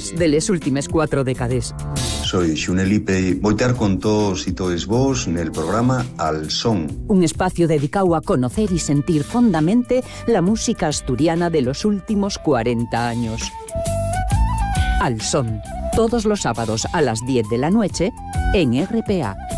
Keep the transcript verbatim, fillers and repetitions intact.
hits de les últimes cuatro décades. Soy Xunelipe y voy a estar con todos y todos vos en el programa Al Son. Un espacio dedicado a conocer y sentir fondamente la música asturiana de los últimos cuarenta años. Al Son, todos los sábados a las diez de la noche en R P A.